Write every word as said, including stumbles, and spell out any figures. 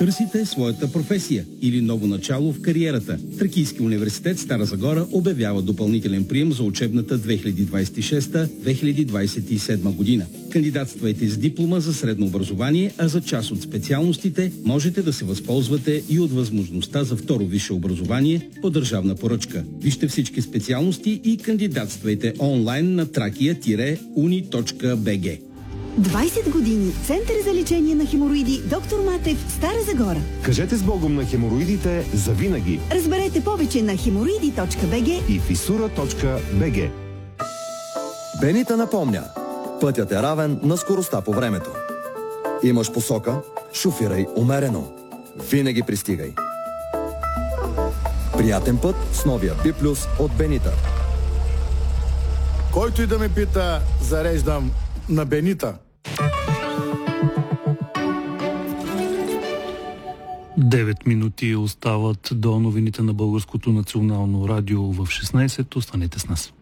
Търсите своята професия или ново начало в кариерата. Тракийски университет Стара Загора обявява допълнителен прием за учебната две хиляди двадесет и шеста - две хиляди двадесет и седма година. Кандидатствайте с диплома за средно образование, а за част от специалностите можете да се възползвате и от възможността за второ висше образование по държавна поръчка. Вижте всички специалности и кандидатствайте онлайн на тракия уни точка би джи. двадесет години. Център за лечение на хемороиди доктор Матев, Стара Загора. Кажете с Богом на хемороидите завинаги. Разберете повече на хемороиди точка би джи и фисура точка би джи. Бенита напомня. Пътят е равен на скоростта по времето. Имаш посока, шофирай умерено. Винаги пристигай. Приятен път с новия Би Плюс от Бенита. Който и да ме пита, зареждам на Бенита. девет минути остават до новините на Българското национално радио в шестнадесет. Останете с нас.